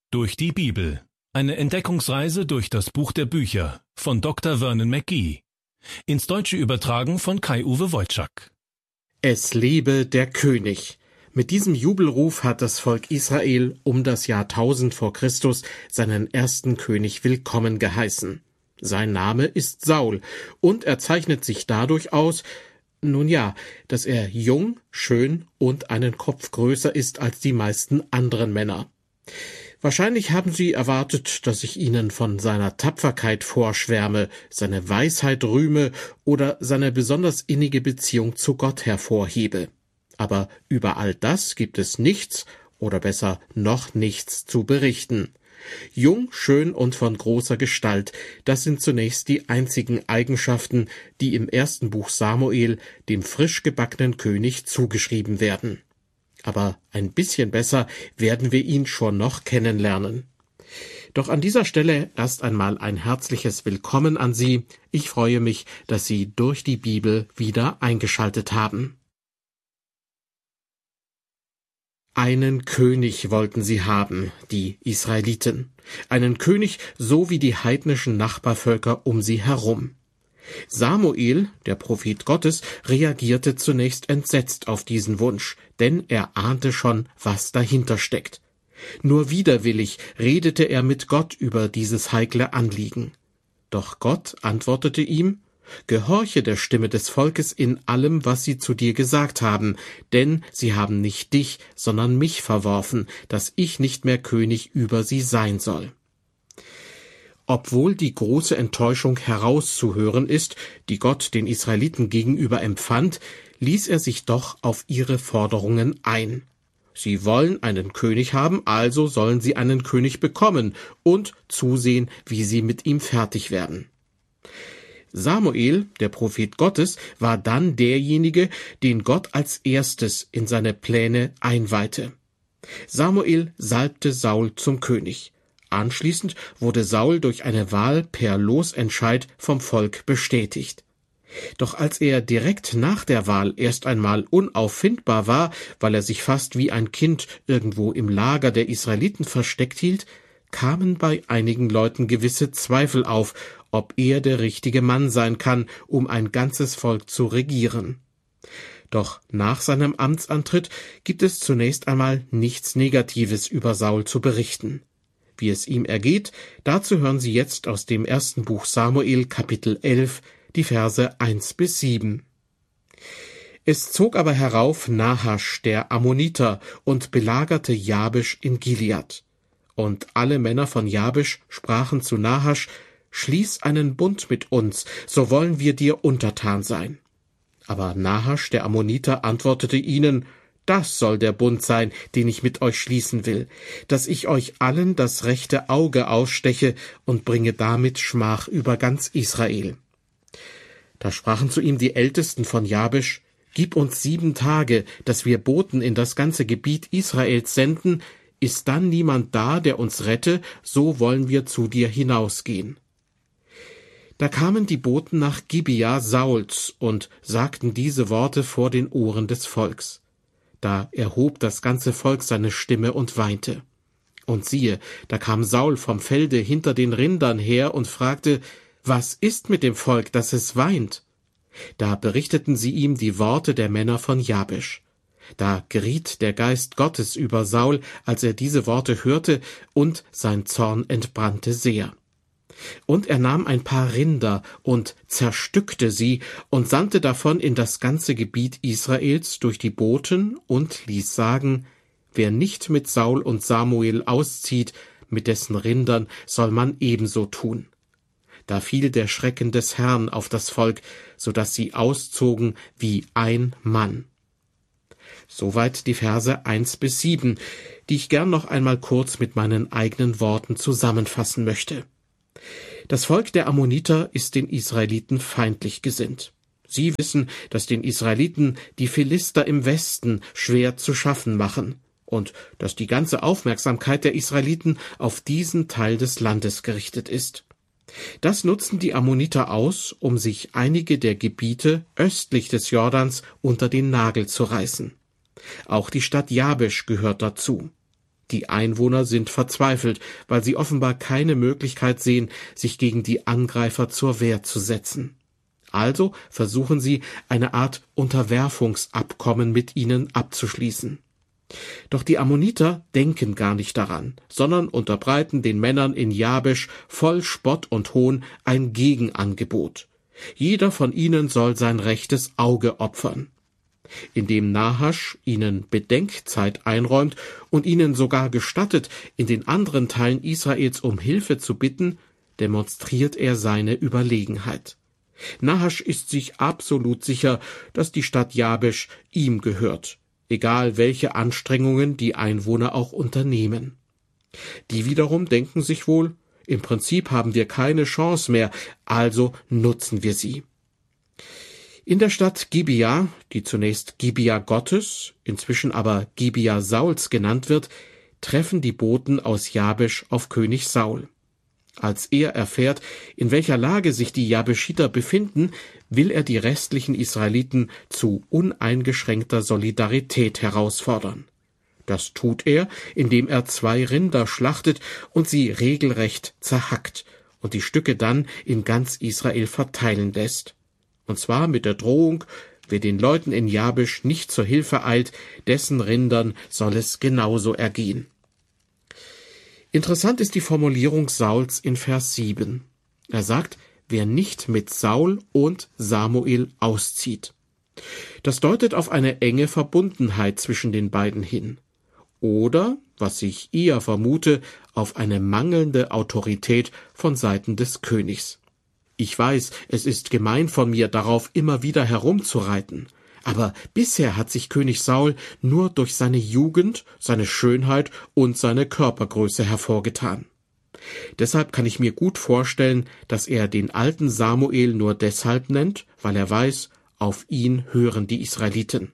Durch die Bibel. Eine Entdeckungsreise durch das Buch der Bücher von Dr. Vernon McGee. Ins Deutsche übertragen von Kai-Uwe Wojczak. Es lebe der König. Mit diesem Jubelruf hat das Volk Israel um das Jahr 1000 vor Christus seinen ersten König willkommen geheißen. Sein Name ist Saul und er zeichnet sich dadurch aus, dass er jung, schön und einen Kopf größer ist als die meisten anderen Männer. Wahrscheinlich haben Sie erwartet, dass ich Ihnen von seiner Tapferkeit vorschwärme, seine Weisheit rühme oder seine besonders innige Beziehung zu Gott hervorhebe. Aber über all das gibt es nichts, oder besser noch nichts zu berichten. Jung, schön und von großer Gestalt, das sind zunächst die einzigen Eigenschaften, die im ersten Buch Samuel dem frisch gebackenen König zugeschrieben werden. Aber ein bisschen besser werden wir ihn schon noch kennenlernen. Doch an dieser Stelle erst einmal ein herzliches Willkommen an Sie. Ich freue mich, dass Sie durch die Bibel wieder eingeschaltet haben. Einen König wollten sie haben, die Israeliten. Einen König, so wie die heidnischen Nachbarvölker um sie herum. Samuel, der Prophet Gottes, reagierte zunächst entsetzt auf diesen Wunsch, denn er ahnte schon, was dahinter steckt. Nur widerwillig redete er mit Gott über dieses heikle Anliegen. Doch Gott antwortete ihm: Gehorche der Stimme des Volkes in allem, was sie zu dir gesagt haben, denn sie haben nicht dich, sondern mich verworfen, dass ich nicht mehr König über sie sein soll. Obwohl die große Enttäuschung herauszuhören ist, die Gott den Israeliten gegenüber empfand, ließ er sich doch auf ihre Forderungen ein. Sie wollen einen König haben, also sollen sie einen König bekommen und zusehen, wie sie mit ihm fertig werden. Samuel, der Prophet Gottes, war dann derjenige, den Gott als erstes in seine Pläne einweihte. Samuel salbte Saul zum König. Anschließend wurde Saul durch eine Wahl per Losentscheid vom Volk bestätigt. Doch als er direkt nach der Wahl erst einmal unauffindbar war, weil er sich fast wie ein Kind irgendwo im Lager der Israeliten versteckt hielt, kamen bei einigen Leuten gewisse Zweifel auf, ob er der richtige Mann sein kann, um ein ganzes Volk zu regieren. Doch nach seinem Amtsantritt gibt es zunächst einmal nichts Negatives über Saul zu berichten. Wie es ihm ergeht, dazu hören Sie jetzt aus dem ersten Buch Samuel, Kapitel 11, die Verse 1-7. Es zog aber herauf Nahasch, der Ammoniter, und belagerte Jabesch in Gilead. Und alle Männer von Jabesch sprachen zu Nahasch: Schließ einen Bund mit uns, so wollen wir dir untertan sein. Aber Nahasch, der Ammoniter, antwortete ihnen: Das soll der Bund sein, den ich mit euch schließen will, dass ich euch allen das rechte Auge aussteche und bringe damit Schmach über ganz Israel. Da sprachen zu ihm die Ältesten von Jabesch: Gib uns 7 Tage, dass wir Boten in das ganze Gebiet Israels senden. Ist dann niemand da, der uns rette, so wollen wir zu dir hinausgehen. Da kamen die Boten nach Gibea Sauls und sagten diese Worte vor den Ohren des Volks. Da erhob das ganze Volk seine Stimme und weinte. Und siehe, da kam Saul vom Felde hinter den Rindern her und fragte: Was ist mit dem Volk, dass es weint? Da berichteten sie ihm die Worte der Männer von Jabesch. Da geriet der Geist Gottes über Saul, als er diese Worte hörte, und sein Zorn entbrannte sehr. Und er nahm ein paar Rinder und zerstückte sie und sandte davon in das ganze Gebiet Israels durch die Boten und ließ sagen: Wer nicht mit Saul und Samuel auszieht, mit dessen Rindern soll man ebenso tun. Da fiel der Schrecken des Herrn auf das Volk, so dass sie auszogen wie ein Mann. Soweit die Verse 1-7, die ich gern noch einmal kurz mit meinen eigenen Worten zusammenfassen möchte. Das Volk der Ammoniter ist den Israeliten feindlich gesinnt. Sie wissen, dass den Israeliten die Philister im Westen schwer zu schaffen machen und dass die ganze Aufmerksamkeit der Israeliten auf diesen Teil des Landes gerichtet ist. Das nutzen die Ammoniter aus, um sich einige der Gebiete östlich des Jordans unter den Nagel zu reißen. Auch die Stadt Jabesch gehört dazu. Die Einwohner sind verzweifelt, weil sie offenbar keine Möglichkeit sehen, sich gegen die Angreifer zur Wehr zu setzen. Also versuchen sie, eine Art Unterwerfungsabkommen mit ihnen abzuschließen. Doch die Ammoniter denken gar nicht daran, sondern unterbreiten den Männern in Jabesch voll Spott und Hohn ein Gegenangebot. Jeder von ihnen soll sein rechtes Auge opfern. Indem Nahasch ihnen Bedenkzeit einräumt und ihnen sogar gestattet, in den anderen Teilen Israels um Hilfe zu bitten, demonstriert er seine Überlegenheit. Nahasch ist sich absolut sicher, dass die Stadt Jabesch ihm gehört, egal welche Anstrengungen die Einwohner auch unternehmen. Die wiederum denken sich wohl, im Prinzip haben wir keine Chance mehr, also nutzen wir sie. In der Stadt Gibea, die zunächst Gibea Gottes, inzwischen aber Gibea Sauls genannt wird, treffen die Boten aus Jabesch auf König Saul. Als er erfährt, in welcher Lage sich die Jabeschiter befinden, will er die restlichen Israeliten zu uneingeschränkter Solidarität herausfordern. Das tut er, indem er 2 Rinder schlachtet und sie regelrecht zerhackt und die Stücke dann in ganz Israel verteilen lässt. Und zwar mit der Drohung, wer den Leuten in Jabesch nicht zur Hilfe eilt, dessen Rindern soll es genauso ergehen. Interessant ist die Formulierung Sauls in Vers 7. Er sagt, wer nicht mit Saul und Samuel auszieht. Das deutet auf eine enge Verbundenheit zwischen den beiden hin. Oder, was ich eher vermute, auf eine mangelnde Autorität von Seiten des Königs. Ich weiß, es ist gemein von mir, darauf immer wieder herumzureiten. Aber bisher hat sich König Saul nur durch seine Jugend, seine Schönheit und seine Körpergröße hervorgetan. Deshalb kann ich mir gut vorstellen, dass er den alten Samuel nur deshalb nennt, weil er weiß, auf ihn hören die Israeliten.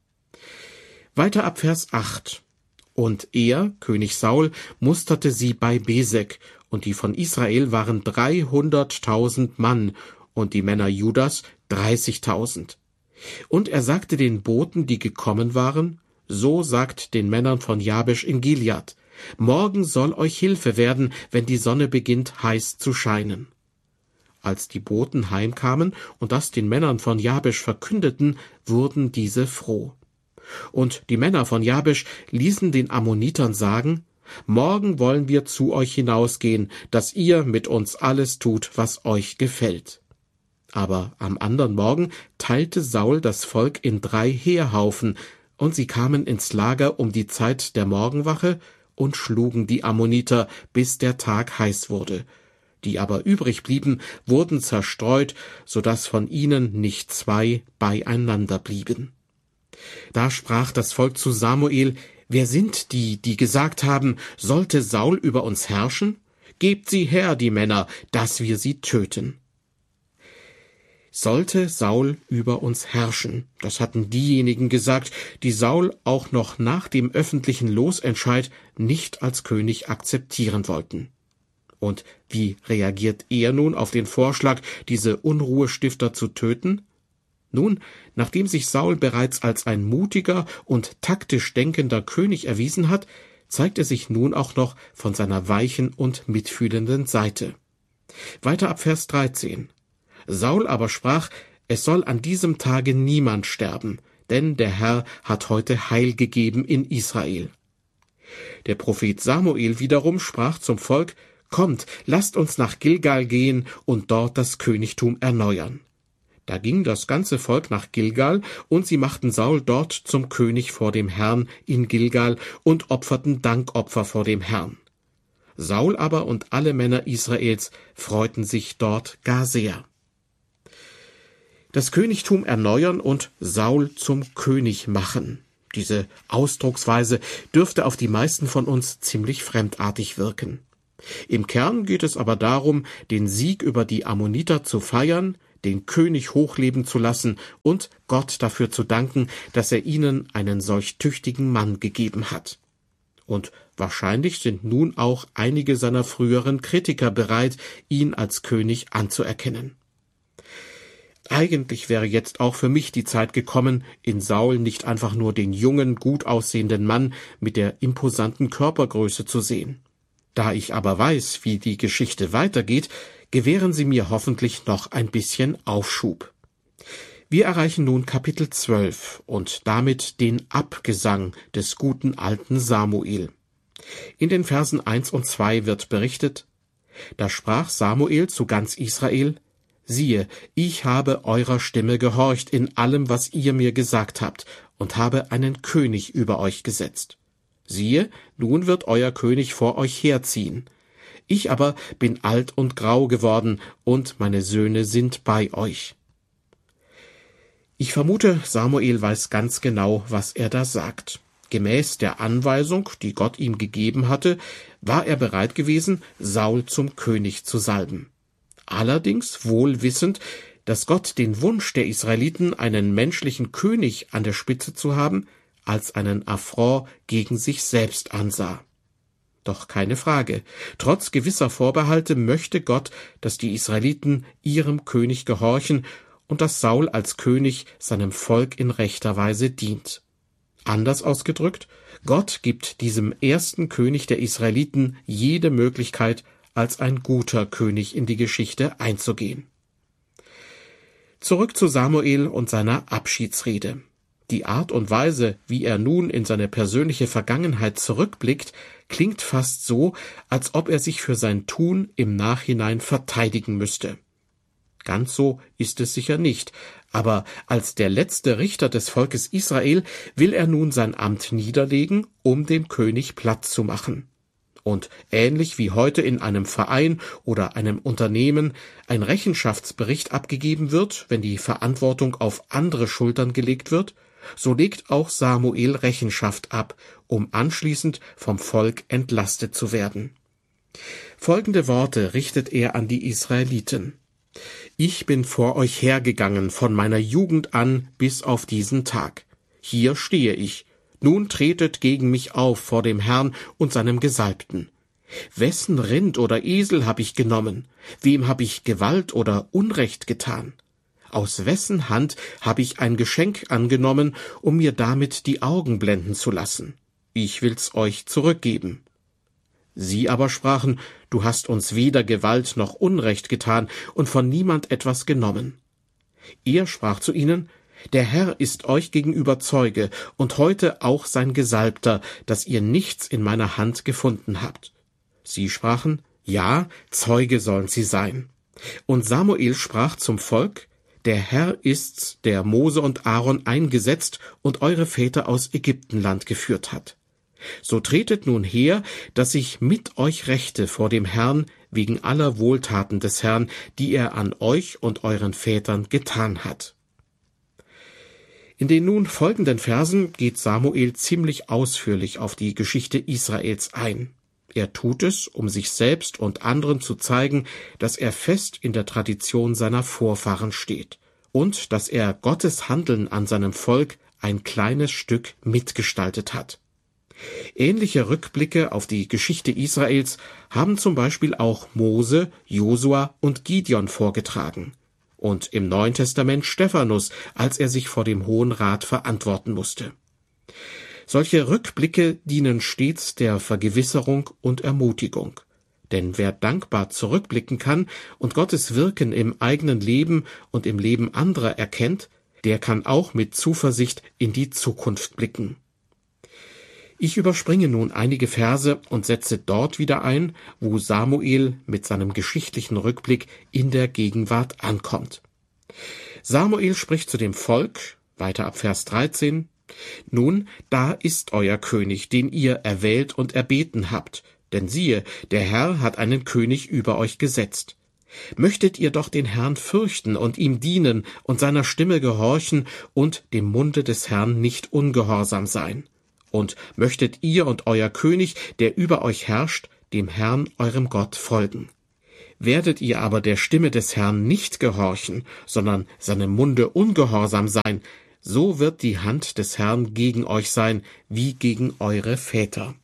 Weiter ab Vers 8. Und er, König Saul, musterte sie bei Besek, und die von Israel waren 300.000 Mann, und die Männer Judas 30.000. Und er sagte den Boten, die gekommen waren, so sagt den Männern von Jabesch in Gilead, morgen soll euch Hilfe werden, wenn die Sonne beginnt heiß zu scheinen. Als die Boten heimkamen und das den Männern von Jabesch verkündeten, wurden diese froh. Und die Männer von Jabesch ließen den Ammonitern sagen, morgen wollen wir zu euch hinausgehen, dass ihr mit uns alles tut, was euch gefällt. Aber am andern Morgen teilte Saul das Volk in 3 Heerhaufen, und sie kamen ins Lager um die Zeit der Morgenwache und schlugen die Ammoniter, bis der Tag heiß wurde. Die aber übrig blieben, wurden zerstreut, so dass von ihnen nicht 2 beieinander blieben. Da sprach das Volk zu Samuel, wer sind die, die gesagt haben, sollte Saul über uns herrschen? Gebt sie her, die Männer, dass wir sie töten. Sollte Saul über uns herrschen, das hatten diejenigen gesagt, die Saul auch noch nach dem öffentlichen Losentscheid nicht als König akzeptieren wollten. Und wie reagiert er nun auf den Vorschlag, diese Unruhestifter zu töten? Nun, nachdem sich Saul bereits als ein mutiger und taktisch denkender König erwiesen hat, zeigt er sich nun auch noch von seiner weichen und mitfühlenden Seite. Weiter ab Vers 13. Saul aber sprach, es soll an diesem Tage niemand sterben, denn der Herr hat heute Heil gegeben in Israel. Der Prophet Samuel wiederum sprach zum Volk, kommt, lasst uns nach Gilgal gehen und dort das Königtum erneuern. Da ging das ganze Volk nach Gilgal, und sie machten Saul dort zum König vor dem Herrn in Gilgal und opferten Dankopfer vor dem Herrn. Saul aber und alle Männer Israels freuten sich dort gar sehr. Das Königtum erneuern und Saul zum König machen. Diese Ausdrucksweise dürfte auf die meisten von uns ziemlich fremdartig wirken. Im Kern geht es aber darum, den Sieg über die Ammoniter zu feiern, den König hochleben zu lassen und Gott dafür zu danken, dass er ihnen einen solch tüchtigen Mann gegeben hat. Und wahrscheinlich sind nun auch einige seiner früheren Kritiker bereit, ihn als König anzuerkennen. Eigentlich wäre jetzt auch für mich die Zeit gekommen, in Saul nicht einfach nur den jungen, gut aussehenden Mann mit der imposanten Körpergröße zu sehen. Da ich aber weiß, wie die Geschichte weitergeht, gewähren Sie mir hoffentlich noch ein bisschen Aufschub. Wir erreichen nun Kapitel 12 und damit den Abgesang des guten alten Samuel. In den Versen 1 und 2 wird berichtet: Da sprach Samuel zu ganz Israel: Siehe, ich habe eurer Stimme gehorcht in allem, was ihr mir gesagt habt, und habe einen König über euch gesetzt. Siehe, nun wird euer König vor euch herziehen. Ich aber bin alt und grau geworden, und meine Söhne sind bei euch. Ich vermute, Samuel weiß ganz genau, was er da sagt. Gemäß der Anweisung, die Gott ihm gegeben hatte, war er bereit gewesen, Saul zum König zu salben. Allerdings wohl wissend, dass Gott den Wunsch der Israeliten, einen menschlichen König an der Spitze zu haben, als einen Affront gegen sich selbst ansah. Doch keine Frage, trotz gewisser Vorbehalte möchte Gott, dass die Israeliten ihrem König gehorchen und dass Saul als König seinem Volk in rechter Weise dient. Anders ausgedrückt, Gott gibt diesem ersten König der Israeliten jede Möglichkeit, als ein guter König in die Geschichte einzugehen. Zurück zu Samuel und seiner Abschiedsrede. Die Art und Weise, wie er nun in seine persönliche Vergangenheit zurückblickt, klingt fast so, als ob er sich für sein Tun im Nachhinein verteidigen müsste. Ganz so ist es sicher nicht, aber als der letzte Richter des Volkes Israel will er nun sein Amt niederlegen, um dem König Platz zu machen. Und ähnlich wie heute in einem Verein oder einem Unternehmen ein Rechenschaftsbericht abgegeben wird, wenn die Verantwortung auf andere Schultern gelegt wird, so legt auch Samuel Rechenschaft ab, um anschließend vom Volk entlastet zu werden. Folgende Worte richtet er an die Israeliten: Ich bin vor euch hergegangen von meiner Jugend an bis auf diesen Tag. Hier stehe ich. Nun tretet gegen mich auf vor dem Herrn und seinem Gesalbten. Wessen Rind oder Esel habe ich genommen? Wem habe ich Gewalt oder Unrecht getan? Aus wessen Hand habe ich ein Geschenk angenommen, um mir damit die Augen blenden zu lassen? Ich will's euch zurückgeben. Sie aber sprachen: Du hast uns weder Gewalt noch Unrecht getan und von niemand etwas genommen. Er sprach zu ihnen: Der Herr ist euch gegenüber Zeuge und heute auch sein Gesalbter, dass ihr nichts in meiner Hand gefunden habt. Sie sprachen: Ja, Zeuge sollen sie sein. Und Samuel sprach zum Volk: Der Herr ist's, der Mose und Aaron eingesetzt und eure Väter aus Ägyptenland geführt hat. So tretet nun her, dass ich mit euch rechte vor dem Herrn wegen aller Wohltaten des Herrn, die er an euch und euren Vätern getan hat. In den nun folgenden Versen geht Samuel ziemlich ausführlich auf die Geschichte Israels ein. Er tut es, um sich selbst und anderen zu zeigen, dass er fest in der Tradition seiner Vorfahren steht und dass er Gottes Handeln an seinem Volk ein kleines Stück mitgestaltet hat. Ähnliche Rückblicke auf die Geschichte Israels haben zum Beispiel auch Mose, Josua und Gideon vorgetragen und im Neuen Testament Stephanus, als er sich vor dem Hohen Rat verantworten musste. Solche Rückblicke dienen stets der Vergewisserung und Ermutigung. Denn wer dankbar zurückblicken kann und Gottes Wirken im eigenen Leben und im Leben anderer erkennt, der kann auch mit Zuversicht in die Zukunft blicken. Ich überspringe nun einige Verse und setze dort wieder ein, wo Samuel mit seinem geschichtlichen Rückblick in der Gegenwart ankommt. Samuel spricht zu dem Volk, weiter ab Vers 13, Nun, da ist euer König, den ihr erwählt und erbeten habt, denn siehe, der Herr hat einen König über euch gesetzt. Möchtet ihr doch den Herrn fürchten und ihm dienen und seiner Stimme gehorchen und dem Munde des Herrn nicht ungehorsam sein. Und möchtet ihr und euer König, der über euch herrscht, dem Herrn, eurem Gott, folgen. Werdet ihr aber der Stimme des Herrn nicht gehorchen, sondern seinem Munde ungehorsam sein, so wird die Hand des Herrn gegen euch sein, wie gegen eure Väter.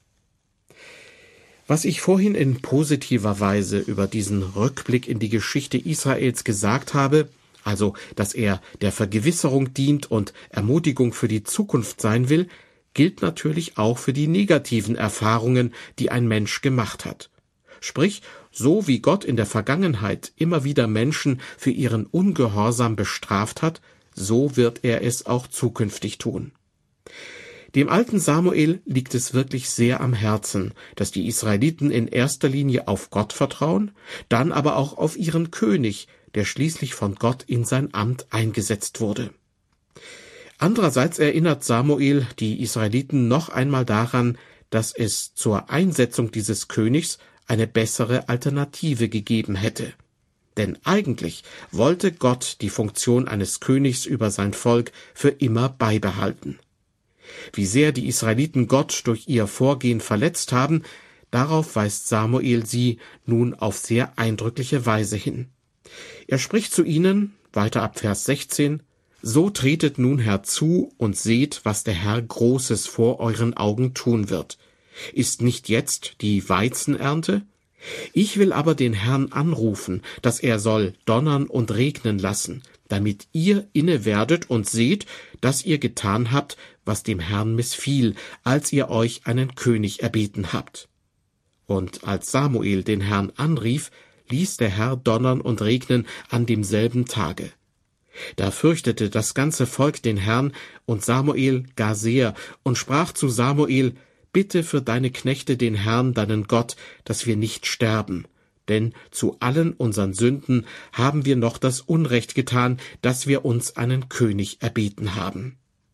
Was ich vorhin in positiver Weise über diesen Rückblick in die Geschichte Israels gesagt habe, also dass er der Vergewisserung dient und Ermutigung für die Zukunft sein will, gilt natürlich auch für die negativen Erfahrungen, die ein Mensch gemacht hat. Sprich, so wie Gott in der Vergangenheit immer wieder Menschen für ihren Ungehorsam bestraft hat, so wird er es auch zukünftig tun. Dem alten Samuel liegt es wirklich sehr am Herzen, dass die Israeliten in erster Linie auf Gott vertrauen, dann aber auch auf ihren König, der schließlich von Gott in sein Amt eingesetzt wurde. Andererseits erinnert Samuel die Israeliten noch einmal daran, dass es zur Einsetzung dieses Königs eine bessere Alternative gegeben hätte. Denn eigentlich wollte Gott die Funktion eines Königs über sein Volk für immer beibehalten. Wie sehr die Israeliten Gott durch ihr Vorgehen verletzt haben, darauf weist Samuel sie nun auf sehr eindrückliche Weise hin. Er spricht zu ihnen, weiter ab Vers 16, »So tretet nun herzu und seht, was der Herr Großes vor euren Augen tun wird. Ist nicht jetzt die Weizenernte? Ich will aber den Herrn anrufen, dass er soll donnern und regnen lassen, damit ihr inne werdet und seht, dass ihr getan habt, was dem Herrn missfiel, als ihr euch einen König erbeten habt.« Und als Samuel den Herrn anrief, ließ der Herr donnern und regnen an demselben Tage. Da fürchtete das ganze Volk den Herrn und Samuel gar sehr und sprach zu Samuel, »Bitte für deine Knechte den Herrn, deinen Gott, dass wir nicht sterben. Denn zu allen unseren Sünden haben wir noch das Unrecht getan, dass wir uns einen König erbeten haben.«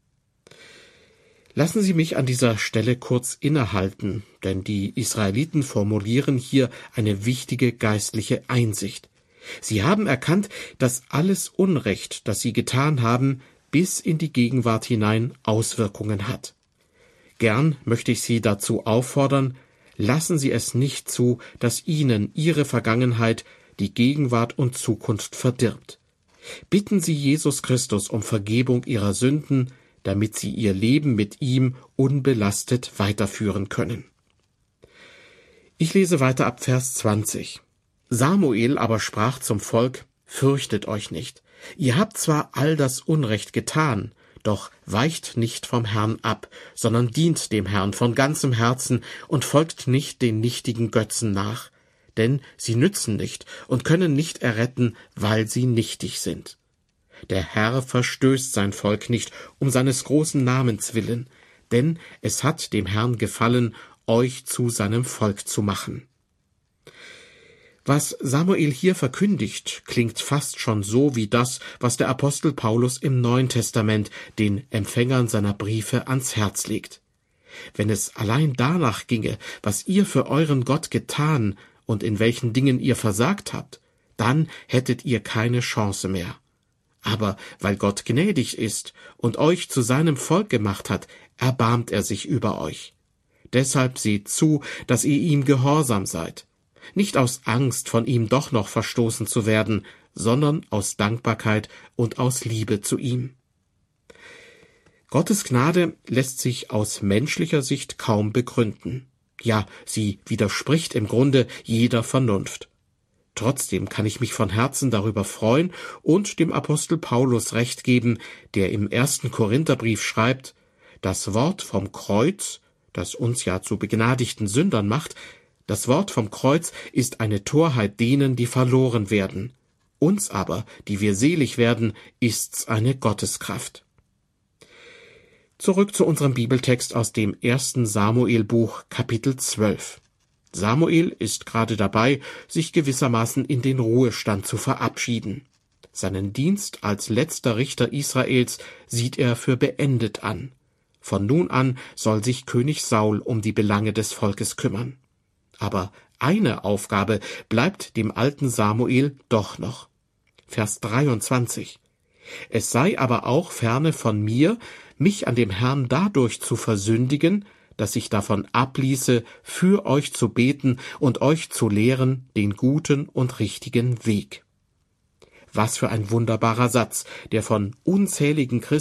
Lassen Sie mich an dieser Stelle kurz innehalten, denn die Israeliten formulieren hier eine wichtige geistliche Einsicht. Sie haben erkannt, dass alles Unrecht, das sie getan haben, bis in die Gegenwart hinein Auswirkungen hat. Gern möchte ich Sie dazu auffordern, lassen Sie es nicht zu, dass Ihnen Ihre Vergangenheit die Gegenwart und Zukunft verdirbt. Bitten Sie Jesus Christus um Vergebung Ihrer Sünden, damit Sie Ihr Leben mit ihm unbelastet weiterführen können. Ich lese weiter ab Vers 20. Samuel aber sprach zum Volk, »Fürchtet euch nicht. Ihr habt zwar all das Unrecht getan, doch weicht nicht vom Herrn ab, sondern dient dem Herrn von ganzem Herzen und folgt nicht den nichtigen Götzen nach, denn sie nützen nicht und können nicht erretten, weil sie nichtig sind. Der Herr verstößt sein Volk nicht um seines großen Namens willen, denn es hat dem Herrn gefallen, euch zu seinem Volk zu machen.« Was Samuel hier verkündigt, klingt fast schon so wie das, was der Apostel Paulus im Neuen Testament den Empfängern seiner Briefe ans Herz legt. Wenn es allein danach ginge, was ihr für euren Gott getan und in welchen Dingen ihr versagt habt, dann hättet ihr keine Chance mehr. Aber weil Gott gnädig ist und euch zu seinem Volk gemacht hat, erbarmt er sich über euch. Deshalb seht zu, dass ihr ihm gehorsam seid. Nicht aus Angst, von ihm doch noch verstoßen zu werden, sondern aus Dankbarkeit und aus Liebe zu ihm. Gottes Gnade lässt sich aus menschlicher Sicht kaum begründen. Ja, sie widerspricht im Grunde jeder Vernunft. Trotzdem kann ich mich von Herzen darüber freuen und dem Apostel Paulus Recht geben, der im 1. Korintherbrief schreibt, das Wort vom Kreuz, das uns ja zu begnadigten Sündern macht, das Wort vom Kreuz ist eine Torheit denen, die verloren werden. Uns aber, die wir selig werden, ist's eine Gotteskraft. Zurück zu unserem Bibeltext aus dem 1. Samuel-Buch, Kapitel 12. Samuel ist gerade dabei, sich gewissermaßen in den Ruhestand zu verabschieden. Seinen Dienst als letzter Richter Israels sieht er für beendet an. Von nun an soll sich König Saul um die Belange des Volkes kümmern. Aber eine Aufgabe bleibt dem alten Samuel doch noch. Vers 23. Es sei aber auch ferne von mir, mich an dem Herrn dadurch zu versündigen, dass ich davon abließe, für euch zu beten und euch zu lehren den guten und richtigen Weg. Was für ein wunderbarer Satz, der von unzähligen Christen